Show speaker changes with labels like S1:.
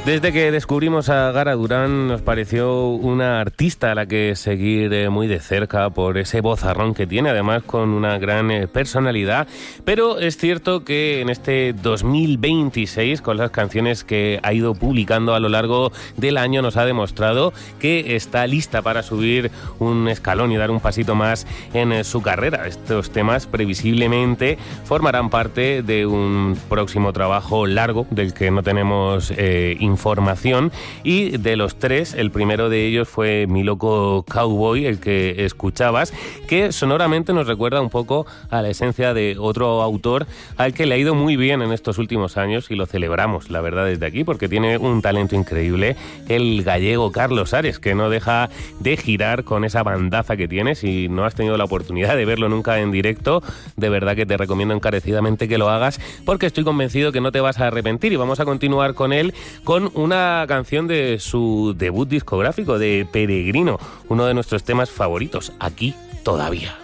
S1: Desde que descubrimos a Gara Durán nos pareció una artista a la que seguir muy de cerca por ese vozarrón que tiene, además con una gran personalidad. Pero es cierto que en este 2026, con las canciones que ha ido publicando a lo largo del año, nos ha demostrado que está lista para subir un escalón y dar un pasito más en su carrera. Estos temas previsiblemente formarán parte de un próximo trabajo largo del que no tenemos información, y de los tres, el primero de ellos fue Mi Loco Cowboy, el que escuchabas, que sonoramente nos recuerda un poco a la esencia de otro autor al que le ha ido muy bien en estos últimos años, y lo celebramos, la verdad, desde aquí, porque tiene un talento increíble, el gallego Carlos Ares, que no deja de girar con esa bandaza que tiene. Si no has tenido la oportunidad de verlo nunca en directo, de verdad que te recomiendo encarecidamente que lo hagas, porque estoy convencido que no te vas a arrepentir. Y vamos a continuar con él, con una canción de su debut discográfico, de Peregrino, uno de nuestros temas favoritos, Aquí Todavía.